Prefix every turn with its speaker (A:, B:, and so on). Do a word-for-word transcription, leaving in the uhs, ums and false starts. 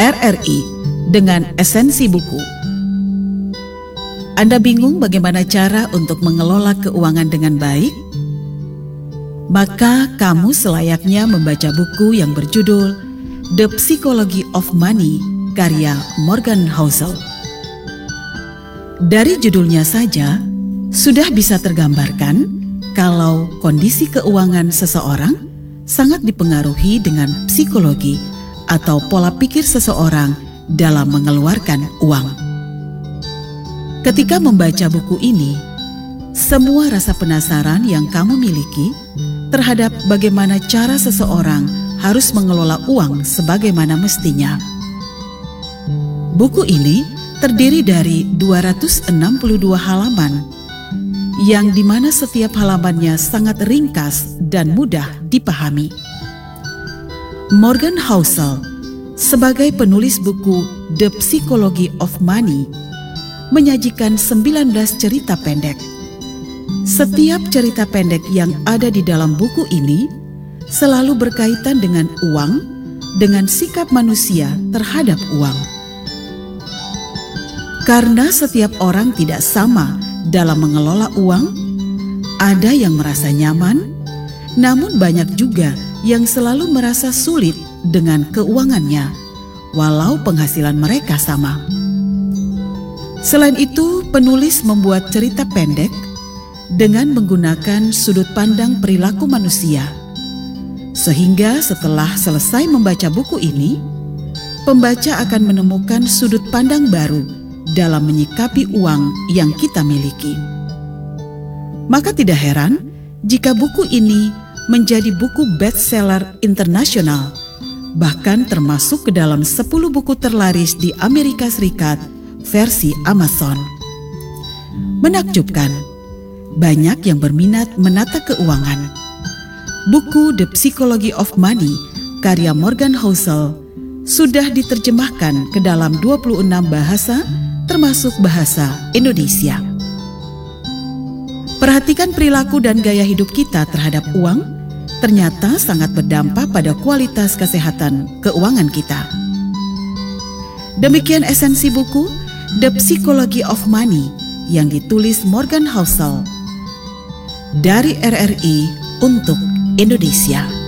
A: R R I dengan esensi buku. Anda bingung bagaimana cara untuk mengelola keuangan dengan baik? Maka kamu selayaknya membaca buku yang berjudul The Psychology of Money karya Morgan Housel. Dari judulnya saja, sudah bisa tergambarkan kalau kondisi keuangan seseorang sangat dipengaruhi dengan psikologi atau pola pikir seseorang dalam mengeluarkan uang. Ketika membaca buku ini, semua rasa penasaran yang kamu miliki terhadap bagaimana cara seseorang harus mengelola uang sebagaimana mestinya. Buku ini terdiri dari dua ratus enam puluh dua halaman, yang dimana setiap halamannya sangat ringkas dan mudah dipahami. Morgan Housel sebagai penulis buku The Psychology of Money menyajikan sembilan belas cerita pendek. Setiap cerita pendek yang ada di dalam buku ini selalu berkaitan dengan uang, dengan sikap manusia terhadap uang. Karena setiap orang tidak sama dalam mengelola uang, ada yang merasa nyaman, namun banyak juga yang selalu merasa sulit dengan keuangannya, walau penghasilan mereka sama. Selain itu, penulis membuat cerita pendek dengan menggunakan sudut pandang perilaku manusia, sehingga setelah selesai membaca buku ini, pembaca akan menemukan sudut pandang baru dalam menyikapi uang yang kita miliki. Maka tidak heran jika buku ini menjadi buku bestseller internasional, bahkan termasuk ke dalam sepuluh buku terlaris di Amerika Serikat versi Amazon. Menakjubkan, banyak yang berminat menata keuangan. Buku The Psychology of Money karya Morgan Housel sudah diterjemahkan ke dalam dua puluh enam bahasa, termasuk bahasa Indonesia. Perhatikan perilaku dan gaya hidup kita terhadap uang ternyata sangat berdampak pada kualitas kesehatan keuangan kita. Demikian esensi buku The Psychology of Money yang ditulis Morgan Housel dari R R I untuk Indonesia.